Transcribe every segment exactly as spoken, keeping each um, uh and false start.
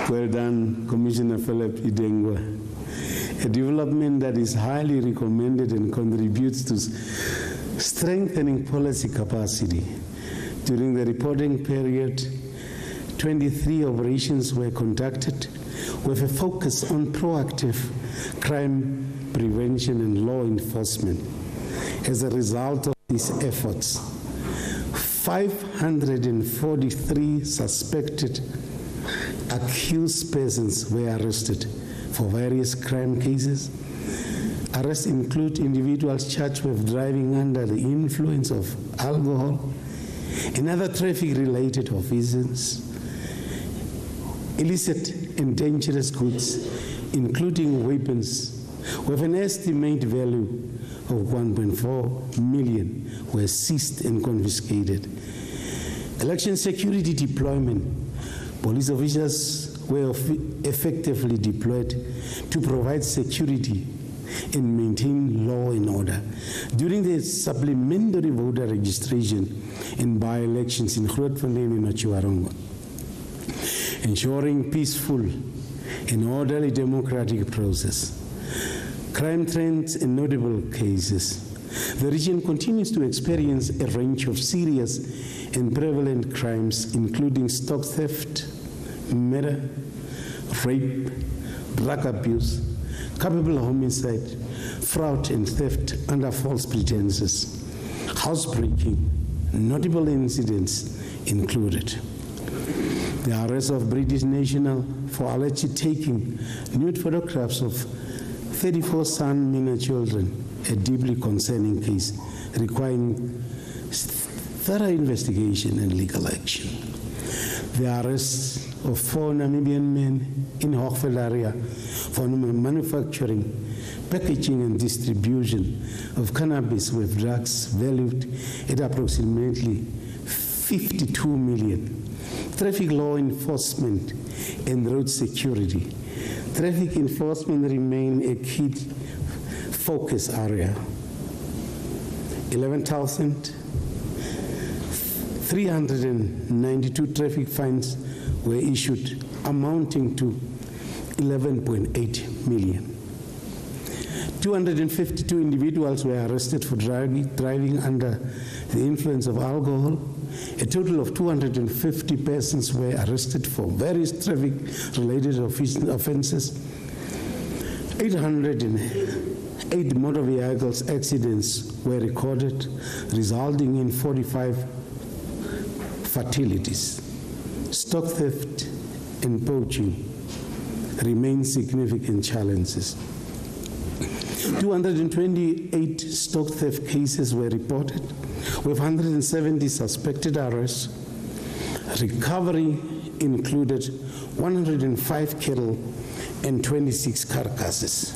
Well done, Commissioner Philip Idengwa. A development that is highly recommended and contributes to strengthening policy capacity. During the reporting period, twenty-three operations were conducted with a focus on proactive crime prevention and law enforcement. As a result of these efforts, five hundred forty-three suspected accused persons were arrested for various crime cases. Arrests include individuals charged with driving under the influence of alcohol and other traffic-related offenses, illicit and dangerous goods, including weapons, with an estimated value of one point four million were seized and confiscated. Election security deployment. Police officers were effectively deployed to provide security and maintain law and order. During the supplementary voter registration in by-elections in Grootfontein and Otjiwarongo, ensuring peaceful and orderly democratic process. Crime trends and notable cases. The region continues to experience a range of serious and prevalent crimes, including stock theft, murder, rape, drug abuse, culpable homicide, fraud and theft under false pretenses, housebreaking. Notable incidents included the arrest of British national for allegedly taking nude photographs of thirty-four San Mina children, a deeply concerning case requiring thorough investigation and legal action. The arrest of four Namibian men in Hochveld area for manufacturing, packaging and distribution of cannabis with drugs valued at approximately fifty-two million. Traffic law enforcement and road security. Traffic enforcement remain a key focus area. eleven thousand three hundred ninety-two traffic fines were issued, amounting to eleven point eight million. two hundred fifty-two individuals were arrested for driving, driving under the influence of alcohol. A total of two hundred fifty persons were arrested for various traffic-related offenses. eight hundred eight motor vehicles accidents were recorded, resulting in forty-five fatalities. Stock theft and poaching remain significant challenges. two hundred twenty-eight stock theft cases were reported, with one hundred seventy suspected arrests. Recovery included one hundred five cattle and twenty-six carcasses.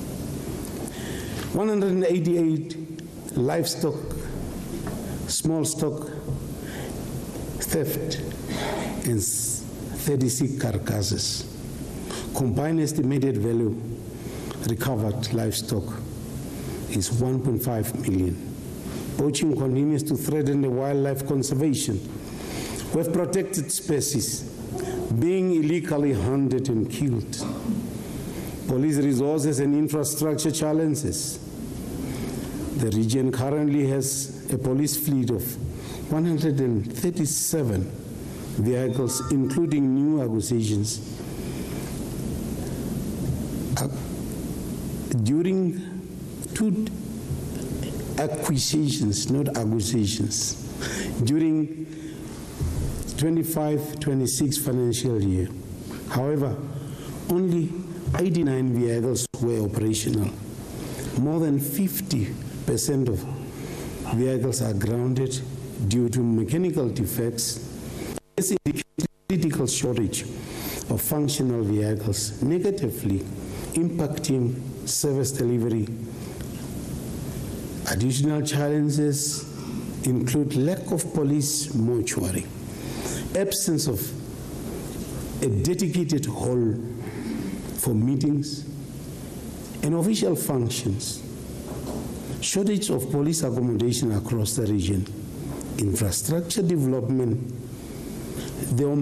one hundred eighty-eight livestock, small stock theft, and thirty-six carcasses. Combined estimated value recovered livestock is one point five million. Poaching continues to threaten the wildlife conservation, with protected species being illegally hunted and killed. Police resources and infrastructure challenges. The region currently has a police fleet of one hundred thirty-seven vehicles, including new acquisitions. Uh, during two acquisitions, not acquisitions, during twenty-five twenty-six financial year. However, only eighty-nine vehicles were operational. More than fifty percent of vehicles are grounded due to mechanical defects. This indicates a critical shortage of functional vehicles, negatively impacting service delivery. Additional challenges include lack of police mortuary, absence of a dedicated hall for meetings and official functions, shortage of police accommodation across the region, infrastructure development, the